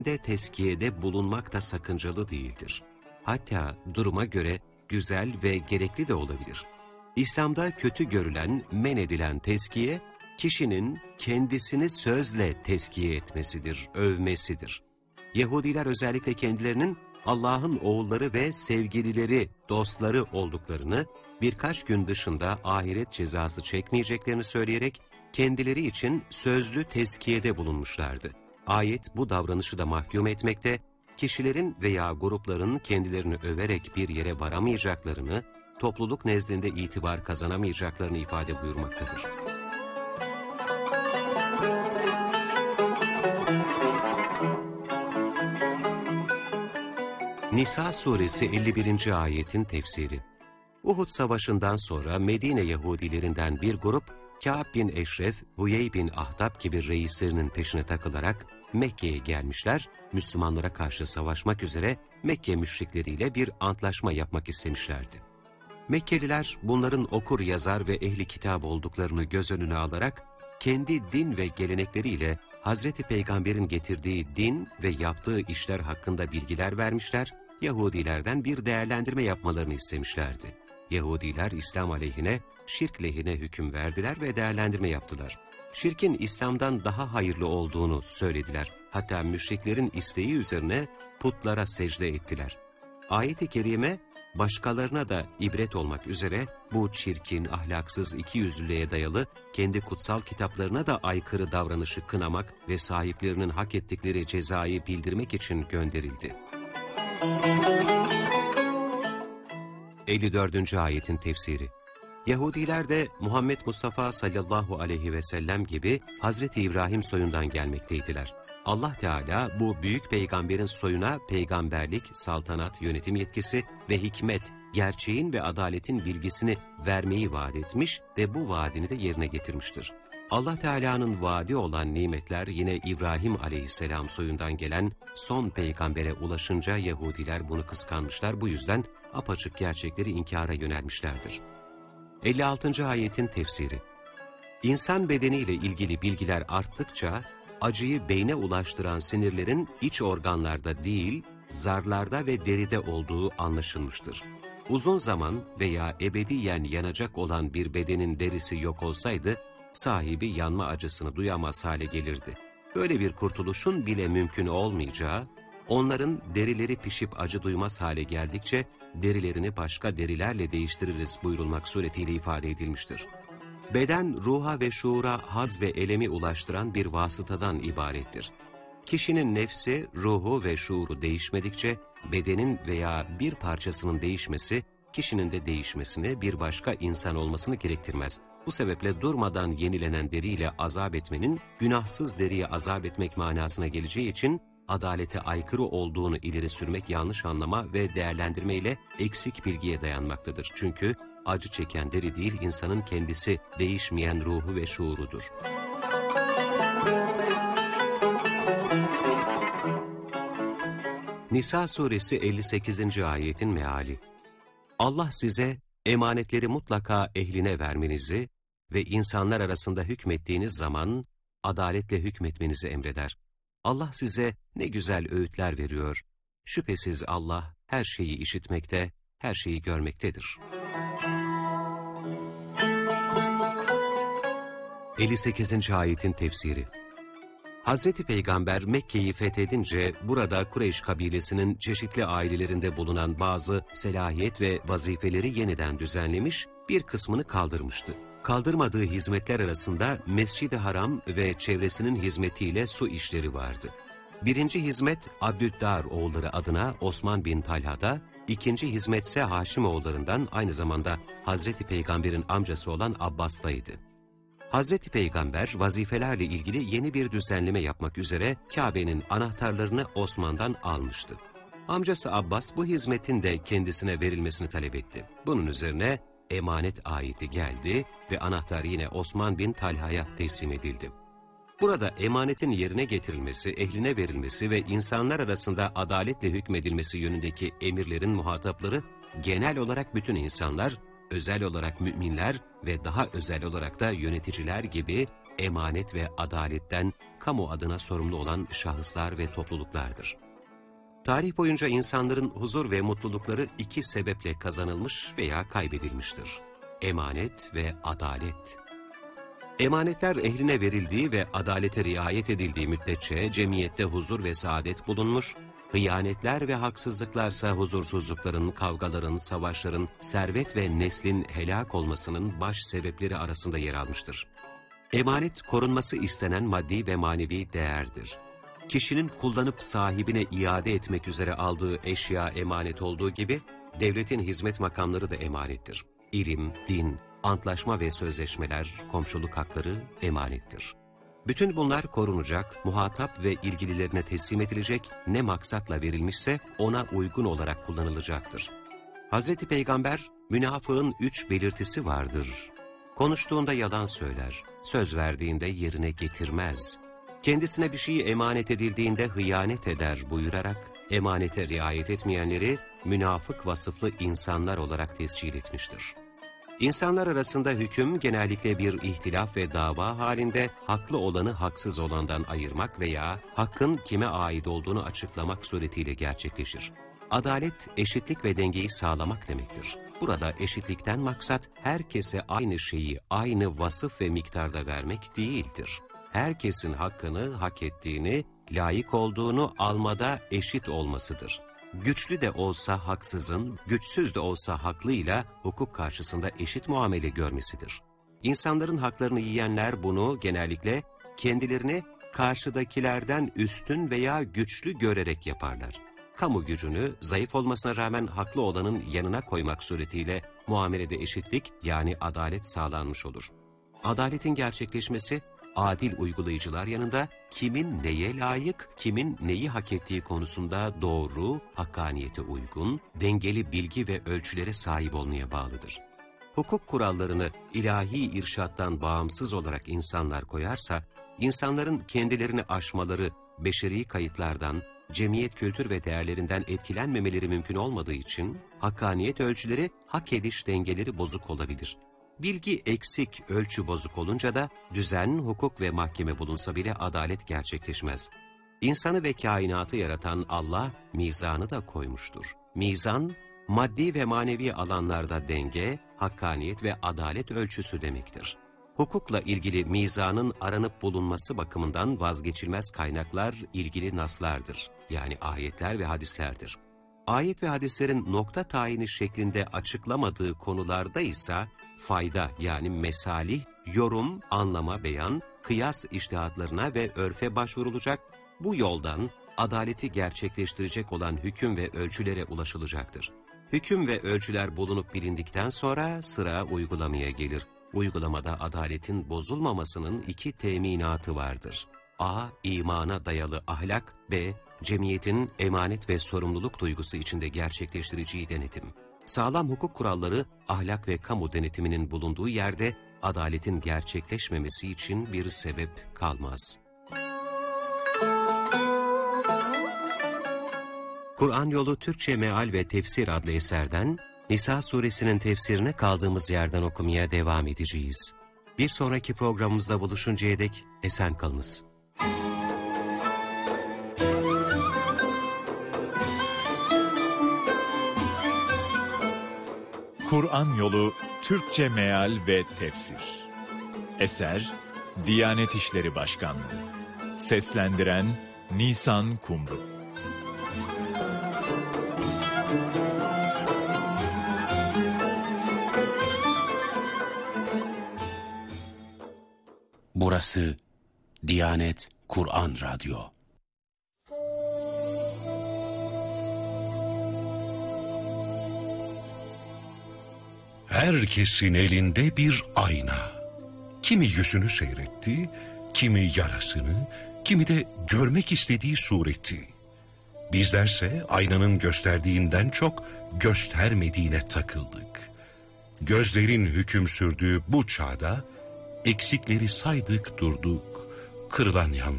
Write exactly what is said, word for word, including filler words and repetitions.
de tezkiyede bulunmak da sakıncalı değildir. Hatta duruma göre güzel ve gerekli de olabilir. İslam'da kötü görülen, men edilen tezkiye, kişinin kendisini sözle tezkiye etmesidir, övmesidir. Yahudiler özellikle kendilerinin Allah'ın oğulları ve sevgilileri, dostları olduklarını, birkaç gün dışında ahiret cezası çekmeyeceklerini söyleyerek kendileri için sözlü tezkiyede bulunmuşlardı. Ayet bu davranışı da mahkum etmekte, kişilerin veya grupların kendilerini överek bir yere varamayacaklarını, topluluk nezdinde itibar kazanamayacaklarını ifade buyurmaktadır. Nisa suresi elli birinci ayetin tefsiri. Uhud savaşından sonra Medine Yahudilerinden bir grup, Kâb bin Eşref, Huyey bin Ahtap gibi reislerinin peşine takılarak Mekke'ye gelmişler, Müslümanlara karşı savaşmak üzere Mekke müşrikleriyle bir antlaşma yapmak istemişlerdi. Mekkeliler bunların okur yazar ve ehli kitap olduklarını göz önüne alarak, kendi din ve gelenekleriyle Hazreti Peygamber'in getirdiği din ve yaptığı işler hakkında bilgiler vermişler, Yahudilerden bir değerlendirme yapmalarını istemişlerdi. Yahudiler İslam aleyhine, şirk lehine hüküm verdiler ve değerlendirme yaptılar. Şirkin İslam'dan daha hayırlı olduğunu söylediler. Hatta müşriklerin isteği üzerine putlara secde ettiler. Ayet-i kerime, başkalarına da ibret olmak üzere bu çirkin, ahlaksız, ikiyüzlülüğe dayalı kendi kutsal kitaplarına da aykırı davranışı kınamak ve sahiplerinin hak ettikleri cezayı bildirmek için gönderildi. elli dördüncü ayetin tefsiri. Yahudiler de Muhammed Mustafa sallallahu aleyhi ve sellem gibi Hazreti İbrahim soyundan gelmekteydiler. Allah Teala bu büyük peygamberin soyuna peygamberlik, saltanat, yönetim yetkisi ve hikmet, gerçeğin ve adaletin bilgisini vermeyi vaat etmiş ve bu vaadini de yerine getirmiştir. Allah Teala'nın vaadi olan nimetler yine İbrahim aleyhisselam soyundan gelen son peygambere ulaşınca Yahudiler bunu kıskanmışlar, bu yüzden apaçık gerçekleri inkara yönelmişlerdir. elli altıncı ayetin tefsiri. İnsan bedeniyle ilgili bilgiler arttıkça, acıyı beyne ulaştıran sinirlerin iç organlarda değil, zarlarda ve deride olduğu anlaşılmıştır. Uzun zaman veya ebediyen yanacak olan bir bedenin derisi yok olsaydı, sahibi yanma acısını duyamaz hale gelirdi. Böyle bir kurtuluşun bile mümkün olmayacağı, onların derileri pişip acı duymaz hale geldikçe, derilerini başka derilerle değiştiririz buyurulmak suretiyle ifade edilmiştir. Beden, ruha ve şuura haz ve elemi ulaştıran bir vasıtadan ibarettir. Kişinin nefsi, ruhu ve şuuru değişmedikçe, bedenin veya bir parçasının değişmesi, kişinin de değişmesini, bir başka insan olmasını gerektirmez. Bu sebeple durmadan yenilenen deriyle azap etmenin, günahsız deriye azap etmek manasına geleceği için, adalete aykırı olduğunu ileri sürmek yanlış anlama ve değerlendirme ile eksik bilgiye dayanmaktadır. Çünkü acı çeken deri değil, insanın kendisi, değişmeyen ruhu ve şuurudur. Nisa suresi elli sekizinci ayetin meali. Allah size emanetleri mutlaka ehline vermenizi ve insanlar arasında hükmettiğiniz zaman adaletle hükmetmenizi emreder. Allah size ne güzel öğütler veriyor. Şüphesiz Allah her şeyi işitmekte, her şeyi görmektedir. elli sekizinci ayetin tefsiri. Hazreti Peygamber Mekke'yi fethedince burada Kureyş kabilesinin çeşitli ailelerinde bulunan bazı selahiyet ve vazifeleri yeniden düzenlemiş, bir kısmını kaldırmıştı. Kaldırmadığı hizmetler arasında Mescid-i Haram ve çevresinin hizmetiyle su işleri vardı. Birinci hizmet Abdüddar oğulları adına Osman bin Talha'da, ikinci hizmetse Haşim oğullarından aynı zamanda Hazreti Peygamber'in amcası olan Abbas'taydı. Hazreti Peygamber vazifelerle ilgili yeni bir düzenleme yapmak üzere Kabe'nin anahtarlarını Osman'dan almıştı. Amcası Abbas bu hizmetin de kendisine verilmesini talep etti. Bunun üzerine emanet ayeti geldi ve anahtar yine Osman bin Talha'ya teslim edildi. Burada emanetin yerine getirilmesi, ehline verilmesi ve insanlar arasında adaletle hükmedilmesi yönündeki emirlerin muhatapları genel olarak bütün insanlar, özel olarak müminler ve daha özel olarak da yöneticiler gibi emanet ve adaletten kamu adına sorumlu olan şahıslar ve topluluklardır. Tarih boyunca insanların huzur ve mutlulukları iki sebeple kazanılmış veya kaybedilmiştir. Emanet ve adalet. Emanetler ehline verildiği ve adalete riayet edildiği müddetçe cemiyette huzur ve saadet bulunmuş, hıyanetler ve haksızlıklarsa huzursuzlukların, kavgaların, savaşların, servet ve neslin helak olmasının baş sebepleri arasında yer almıştır. Emanet, korunması istenen maddi ve manevi değerdir. Kişinin kullanıp sahibine iade etmek üzere aldığı eşya emanet olduğu gibi, devletin hizmet makamları da emanettir. İlim, din, antlaşma ve sözleşmeler, komşuluk hakları emanettir. Bütün bunlar korunacak, muhatap ve ilgililerine teslim edilecek, ne maksatla verilmişse ona uygun olarak kullanılacaktır. Hazreti Peygamber, münafığın üç belirtisi vardır. Konuştuğunda yalan söyler, söz verdiğinde yerine getirmez, kendisine bir şey emanet edildiğinde hıyanet eder buyurarak, emanete riayet etmeyenleri münafık vasıflı insanlar olarak tescil etmiştir. İnsanlar arasında hüküm genellikle bir ihtilaf ve dava halinde haklı olanı haksız olandan ayırmak veya hakkın kime ait olduğunu açıklamak suretiyle gerçekleşir. Adalet, eşitlik ve dengeyi sağlamak demektir. Burada eşitlikten maksat herkese aynı şeyi aynı vasıf ve miktarda vermek değildir. Herkesin hakkını, hak ettiğini, layık olduğunu almada eşit olmasıdır. Güçlü de olsa haksızın, güçsüz de olsa haklıyla hukuk karşısında eşit muamele görmesidir. İnsanların haklarını yiyenler bunu genellikle kendilerini karşıdakilerden üstün veya güçlü görerek yaparlar. Kamu gücünü zayıf olmasına rağmen haklı olanın yanına koymak suretiyle muamelede eşitlik yani adalet sağlanmış olur. Adaletin gerçekleşmesi, adil uygulayıcılar yanında kimin neye layık, kimin neyi hak ettiği konusunda doğru, hakkaniyete uygun, dengeli bilgi ve ölçülere sahip olmaya bağlıdır. Hukuk kurallarını ilahi irşattan bağımsız olarak insanlar koyarsa, insanların kendilerini aşmaları, beşeri kayıtlardan, cemiyet kültür ve değerlerinden etkilenmemeleri mümkün olmadığı için, hakkaniyet ölçüleri, hak ediş dengeleri bozuk olabilir. Bilgi eksik, ölçü bozuk olunca da düzen, hukuk ve mahkeme bulunsa bile adalet gerçekleşmez. İnsanı ve kainatı yaratan Allah mizanı da koymuştur. Mizan, maddi ve manevi alanlarda denge, hakkaniyet ve adalet ölçüsü demektir. Hukukla ilgili mizanın aranıp bulunması bakımından vazgeçilmez kaynaklar ilgili naslardır. Yani ayetler ve hadislerdir. Ayet ve hadislerin nokta tayini şeklinde açıklamadığı konularda ise fayda yani mesalih, yorum, anlama, beyan, kıyas içtihatlarına ve örfe başvurulacak, bu yoldan adaleti gerçekleştirecek olan hüküm ve ölçülere ulaşılacaktır. Hüküm ve ölçüler bulunup bilindikten sonra sıra uygulamaya gelir. Uygulamada adaletin bozulmamasının iki teminatı vardır. A. İmana dayalı ahlak. B. Cemiyetin emanet ve sorumluluk duygusu içinde gerçekleştireceği denetim. Sağlam hukuk kuralları, ahlak ve kamu denetiminin bulunduğu yerde adaletin gerçekleşmemesi için bir sebep kalmaz. Kur'an Yolu Türkçe Meal ve Tefsir adlı eserden Nisa suresinin tefsirine kaldığımız yerden okumaya devam edeceğiz. Bir sonraki programımızda buluşuncaya dek esen kalınız. Kur'an Yolu Türkçe Meal ve Tefsir. Eser Diyanet İşleri Başkanlığı. Seslendiren Nisan Kumru. Burası Diyanet Kur'an Radyo. Herkesin elinde bir ayna. Kimi yüzünü seyretti, kimi yarasını, kimi de görmek istediği sureti. Bizlerse aynanın gösterdiğinden çok göstermediğine takıldık. Gözlerin hüküm sürdüğü bu çağda eksikleri saydık durduk, kırılan yanlar